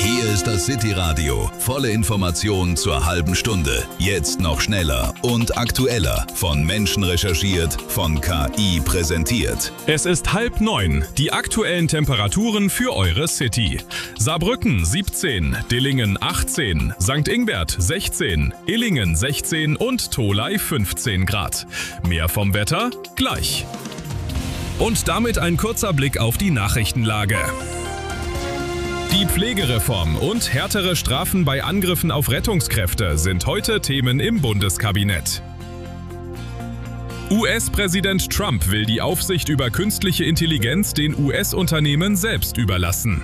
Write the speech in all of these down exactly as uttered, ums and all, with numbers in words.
Hier ist das City Radio. Volle Informationen zur halben Stunde. Jetzt noch schneller und aktueller. Von Menschen recherchiert, von K I präsentiert. Es ist halb neun. Die aktuellen Temperaturen für eure City. Saarbrücken siebzehn, Dillingen achtzehn, Sankt Ingbert sechzehn, Illingen sechzehn und Tholey fünfzehn Grad. Mehr vom Wetter gleich. Und damit ein kurzer Blick auf die Nachrichtenlage. Die Pflegereform und härtere Strafen bei Angriffen auf Rettungskräfte sind heute Themen im Bundeskabinett. U S-Präsident Trump will die Aufsicht über künstliche Intelligenz den U S-Unternehmen selbst überlassen.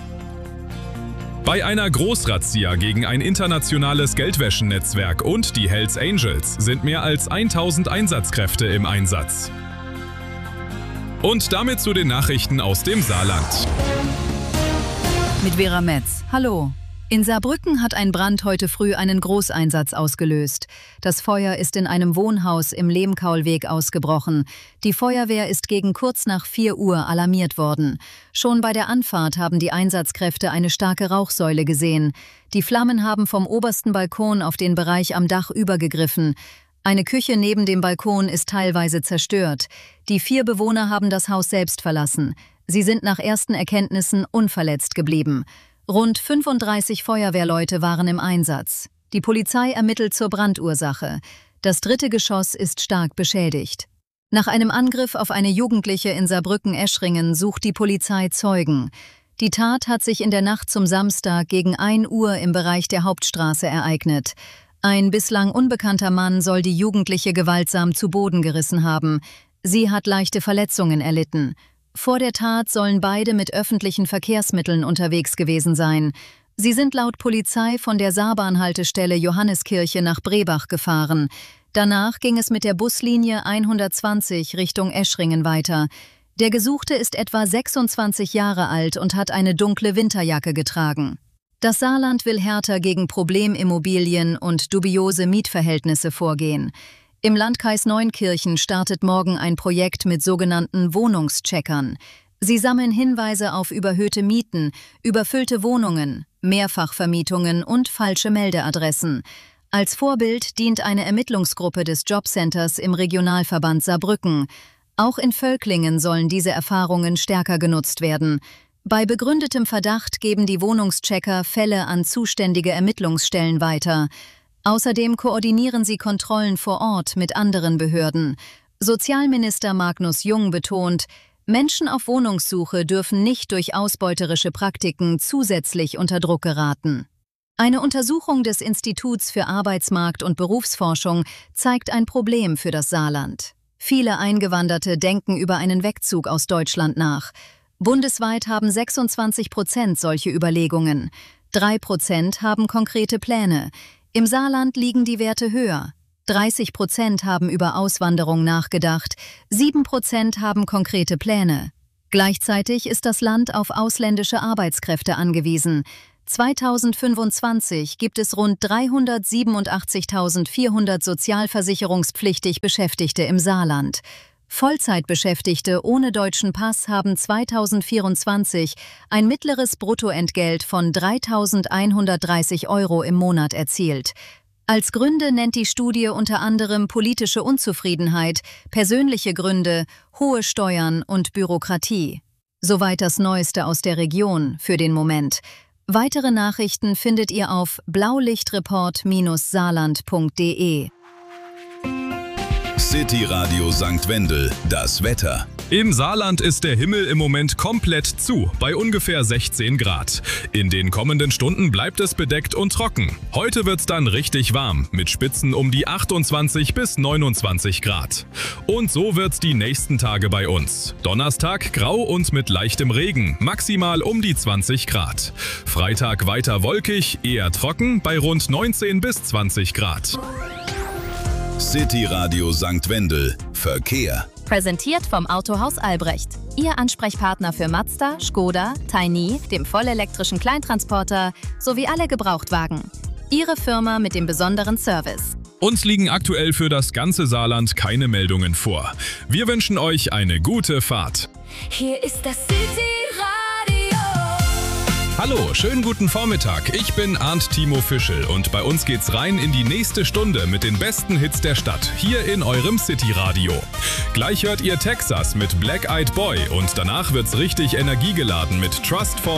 Bei einer Großrazzia gegen ein internationales Geldwäschenetzwerk und die Hells Angels sind mehr als tausend Einsatzkräfte im Einsatz. Und damit zu den Nachrichten aus dem Saarland. Mit Vera Metz. Hallo. In Saarbrücken hat ein Brand heute früh einen Großeinsatz ausgelöst. Das Feuer ist in einem Wohnhaus im Lehmkaulweg ausgebrochen. Die Feuerwehr ist gegen kurz nach vier Uhr alarmiert worden. Schon bei der Anfahrt haben die Einsatzkräfte eine starke Rauchsäule gesehen. Die Flammen haben vom obersten Balkon auf den Bereich am Dach übergegriffen. Eine Küche neben dem Balkon ist teilweise zerstört. Die vier Bewohner haben das Haus selbst verlassen. Sie sind nach ersten Erkenntnissen unverletzt geblieben. Rund fünfunddreißig Feuerwehrleute waren im Einsatz. Die Polizei ermittelt zur Brandursache. Das dritte Geschoss ist stark beschädigt. Nach einem Angriff auf eine Jugendliche in Saarbrücken-Eschringen sucht die Polizei Zeugen. Die Tat hat sich in der Nacht zum Samstag gegen ein Uhr im Bereich der Hauptstraße ereignet. Ein bislang unbekannter Mann soll die Jugendliche gewaltsam zu Boden gerissen haben. Sie hat leichte Verletzungen erlitten. Vor der Tat sollen beide mit öffentlichen Verkehrsmitteln unterwegs gewesen sein. Sie sind laut Polizei von der Saarbahnhaltestelle Johanneskirche nach Brebach gefahren. Danach ging es mit der Buslinie hundertzwanzig Richtung Eschringen weiter. Der Gesuchte ist etwa sechsundzwanzig Jahre alt und hat eine dunkle Winterjacke getragen. Das Saarland will härter gegen Problemimmobilien und dubiose Mietverhältnisse vorgehen. Im Landkreis Neunkirchen startet morgen ein Projekt mit sogenannten Wohnungscheckern. Sie sammeln Hinweise auf überhöhte Mieten, überfüllte Wohnungen, Mehrfachvermietungen und falsche Meldeadressen. Als Vorbild dient eine Ermittlungsgruppe des Jobcenters im Regionalverband Saarbrücken. Auch in Völklingen sollen diese Erfahrungen stärker genutzt werden. Bei begründetem Verdacht geben die Wohnungschecker Fälle an zuständige Ermittlungsstellen weiter. Außerdem koordinieren sie Kontrollen vor Ort mit anderen Behörden. Sozialminister Magnus Jung betont, Menschen auf Wohnungssuche dürfen nicht durch ausbeuterische Praktiken zusätzlich unter Druck geraten. Eine Untersuchung des Instituts für Arbeitsmarkt- und Berufsforschung zeigt ein Problem für das Saarland. Viele Eingewanderte denken über einen Wegzug aus Deutschland nach. Bundesweit haben sechsundzwanzig Prozent solche Überlegungen. Drei Prozent haben konkrete Pläne. Im Saarland liegen die Werte höher. dreißig Prozent haben über Auswanderung nachgedacht, sieben Prozent haben konkrete Pläne. Gleichzeitig ist das Land auf ausländische Arbeitskräfte angewiesen. zweitausendfünfundzwanzig gibt es rund dreihundertsiebenundachtzigtausendvierhundert sozialversicherungspflichtig Beschäftigte im Saarland. Vollzeitbeschäftigte ohne deutschen Pass haben zweitausendvierundzwanzig ein mittleres Bruttoentgelt von dreitausendeinhundertdreißig Euro im Monat erzielt. Als Gründe nennt die Studie unter anderem politische Unzufriedenheit, persönliche Gründe, hohe Steuern und Bürokratie. Soweit das Neueste aus der Region für den Moment. Weitere Nachrichten findet ihr auf blaulichtreport Bindestrich saarland punkt de. City Radio Sankt Wendel, das Wetter. Im Saarland ist der Himmel im Moment komplett zu, bei ungefähr sechzehn Grad. In den kommenden Stunden bleibt es bedeckt und trocken. Heute wird's dann richtig warm, mit Spitzen um die achtundzwanzig bis neunundzwanzig Grad. Und so wird's die nächsten Tage bei uns. Donnerstag grau und mit leichtem Regen, maximal um die zwanzig Grad. Freitag weiter wolkig, eher trocken, bei rund neunzehn bis zwanzig Grad. City Radio Sankt Wendel, Verkehr. Präsentiert vom Autohaus Albrecht. Ihr Ansprechpartner für Mazda, Skoda, Tiny, dem vollelektrischen Kleintransporter sowie alle Gebrauchtwagen. Ihre Firma mit dem besonderen Service. Uns liegen aktuell für das ganze Saarland keine Meldungen vor. Wir wünschen euch eine gute Fahrt. Hier ist das City Radio. Hallo, schönen guten Vormittag. Ich bin Arndt Timo Fischel und bei uns geht's rein in die nächste Stunde mit den besten Hits der Stadt, hier in eurem City-Radio. Gleich hört ihr Texas mit Black Eyed Boy und danach wird's richtig energiegeladen mit Trust Fall